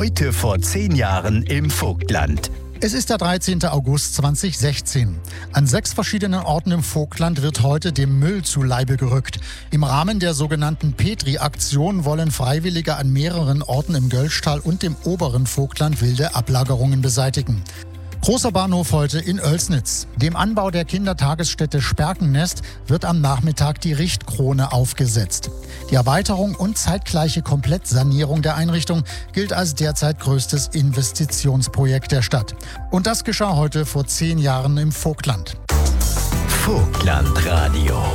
Heute vor 10 Jahren im Vogtland. Es ist der 13. August 2016. An 6 verschiedenen Orten im Vogtland wird heute dem Müll zu Leibe gerückt. Im Rahmen der sogenannten Petri-Aktion wollen Freiwillige an mehreren Orten im Göllstall und dem oberen Vogtland wilde Ablagerungen beseitigen. Großer Bahnhof heute in Oelsnitz. Dem Anbau der Kindertagesstätte Sperkennest wird am Nachmittag die Richtkrone aufgesetzt. Die Erweiterung und zeitgleiche Komplettsanierung der Einrichtung gilt als derzeit größtes Investitionsprojekt der Stadt. Und das geschah heute vor 10 Jahren im Vogtland. Vogtlandradio.